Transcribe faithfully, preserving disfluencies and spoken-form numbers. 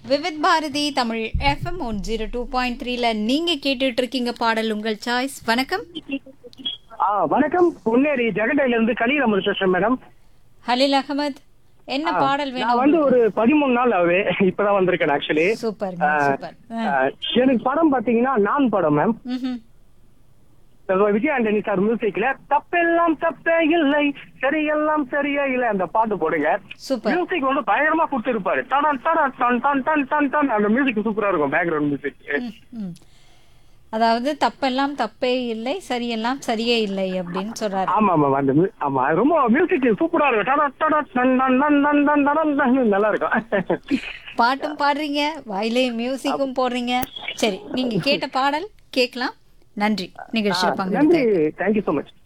Vividh Bharathi Tamil FM one zero two point த்ரீல நீங்க கேட்டுட்டு இருக்கீங்க பாடல் உங்கள் சாய்ஸ். வணக்கம். ஆ வணக்கம். பொன்னேரி ஜெகண்டையில இருந்து கலீல் அமர் பேசுறேன் மேடம். ஹலீல் அகமது, என்ன பாடல் வேணும்? நான் வந்து ஒரு பதிமூணு நாள் ஆகுது, இப்பதான் வந்திருக்கேன் ஆக்சுவலி. Super super. எனக்கு படம் பாத்தீங்கன்னா நான் படம் மேம். விஜய் ஆண்டனி சார் மியூசிக்ல தப்பெல்லாம் தப்பே இல்லை சரியெல்லாம் சரியா இல்லை அந்த பாட்டு போடுங்க. சூப்பர். மியூசிக் வந்து பயங்கரமா கொடுத்துருப்பாரு. அந்த மியூசிக் சூப்பரா இருக்கும், பேக்ரவுண்ட் மியூசிக். அதாவது தப்பெல்லாம் தப்பே இல்லை சரியெல்லாம் சரியே இல்லை அப்படின்னு சொல்றாரு. ஆமா ஆமா அந்த ஆமா ரொம்ப மியூசிக் சூப்பரா இருக்கும், நல்லா இருக்கும். பாட்டும் பாடுறீங்க, வாயிலே மியூசிக்கும் போடுறீங்க. சரி, நீங்க கேட்ட பாடல் கேட்கலாம். நன்றி நிகழ்ச்சியில் பங்கு. நன்றி, தேங்க்யூ ஸோ மச்.